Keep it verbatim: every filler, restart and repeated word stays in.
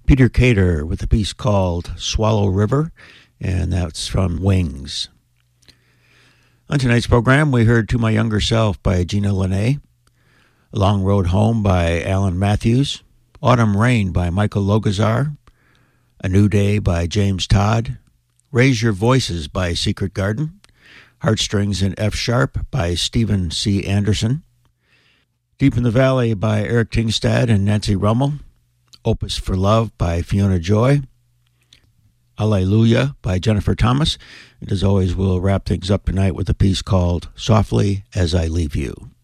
Peter Cater with a piece called Swallow River, and that's from Wings. On tonight's program, we heard To My Younger Self by Gina Linet, A Long Road Home by Alan Matthews, Autumn Rain by Michael Logazar, A New Day by James Todd, Raise Your Voices by Secret Garden, Heartstrings in F Sharp by Stephen C. Anderson, Deep in the Valley by Eric Tingstad and Nancy Rummel, Opus for Love by Fiona Joy, Alleluia by Jennifer Thomas, and as always, we'll wrap things up tonight with a piece called Softly as I Leave You.